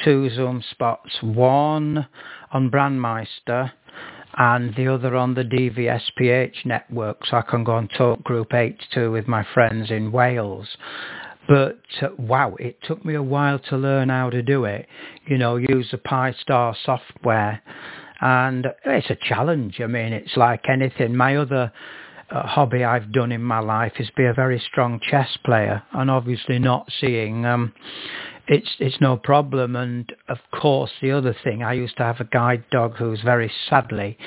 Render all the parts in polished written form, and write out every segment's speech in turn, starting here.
two Zoom spots, one on Brandmeister and the other on the DVSPH network, so I can go and talk Group 82 with my friends in Wales. But wow, it took me a while to learn how to do it. Use the Pi-Star software, and it's a challenge. I mean, it's like anything. My other hobby I've done in my life is be a very strong chess player, and obviously not seeing it's no problem. And of course, the other thing, I used to have a guide dog who's very sadly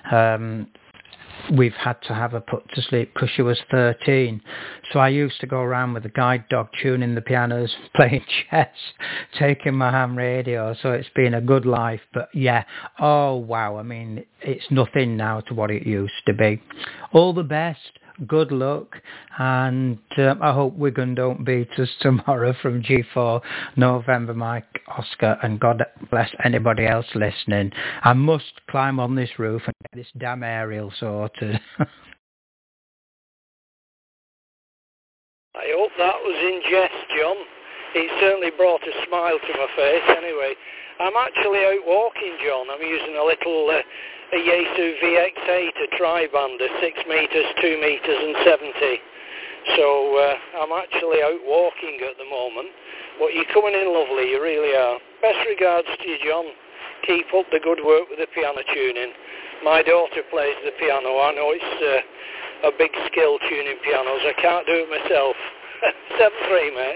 we've had to have her put to sleep because she was 13. So I used to go around with a guide dog, tuning the pianos, playing chess, taking my ham radio. So it's been a good life. But yeah, oh wow, I mean, it's nothing now to what it used to be. All the best. Good luck, and I hope Wigan don't beat us tomorrow from G4 November Mike Oscar, and God bless anybody else listening. I must climb on this roof and get this damn aerial sorted. I hope that was in jest, John. It certainly brought a smile to my face anyway. I'm actually out walking, John. I'm using a little a Yaesu VX8, a tri-bander, 6 metres, 2 metres and 70. So I'm actually out walking at the moment. But you're coming in lovely, you really are. Best regards to you, John. Keep up the good work with the piano tuning. My daughter plays the piano. I know it's a big skill tuning pianos. I can't do it myself. 7-3, mate.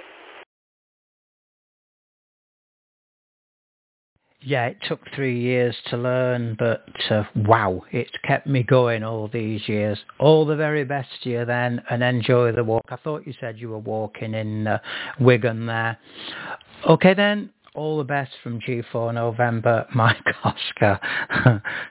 Yeah, it took 3 years to learn, but wow, it's kept me going all these years. All the very best to you then, and enjoy the walk. I thought you said you were walking in Wigan there. Okay then, all the best from G4 November, Mike Oscar.